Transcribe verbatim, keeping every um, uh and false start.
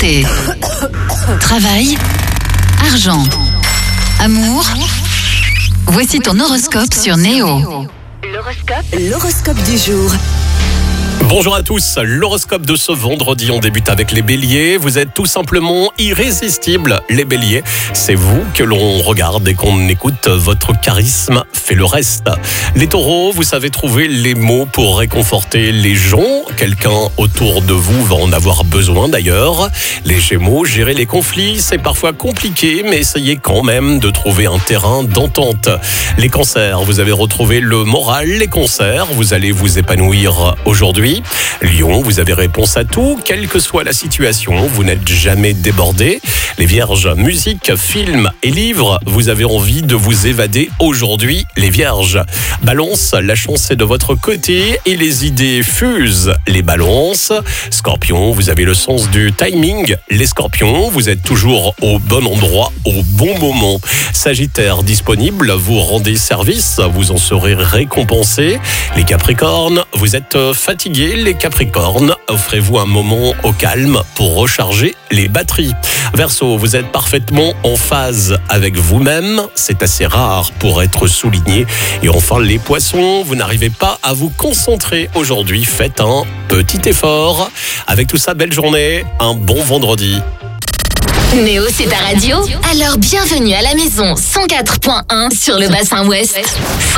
Santé, travail, argent, amour. Voici ton horoscope sur Néo. L'horoscope, l'horoscope du jour. Bonjour à tous, l'horoscope de ce vendredi, on débute avec les béliers. Vous êtes tout simplement irrésistibles, les béliers. C'est vous que l'on regarde et qu'on écoute, votre charisme fait le reste. Les taureaux, vous savez trouver les mots pour réconforter les gens. Quelqu'un autour de vous va en avoir besoin d'ailleurs. Les gémeaux, gérer les conflits, c'est parfois compliqué, mais essayez quand même de trouver un terrain d'entente. Les cancers, vous avez retrouvé le moral. Les cancers, vous allez vous épanouir aujourd'hui. Lion, vous avez réponse à tout, quelle que soit la situation, vous n'êtes jamais débordé. Les vierges, musique, films et livres, vous avez envie de vous évader aujourd'hui, les vierges. Balance, la chance est de votre côté et les idées fusent, les balances. Scorpion, vous avez le sens du timing, les scorpions, vous êtes toujours au bon endroit, au bon moment. Sagittaire, disponible, vous rendez service, vous en serez récompensé. Les capricornes, vous êtes fatigués. Les Capricornes, offrez-vous un moment au calme pour recharger les batteries. Verseau, vous êtes parfaitement en phase avec vous-même, c'est assez rare pour être souligné. Et enfin, les Poissons, vous n'arrivez pas à vous concentrer aujourd'hui, faites un petit effort. Avec tout ça, belle journée, un bon vendredi. Néo, c'est ta radio? Alors bienvenue à la maison cent quatre point un sur le bassin ouest.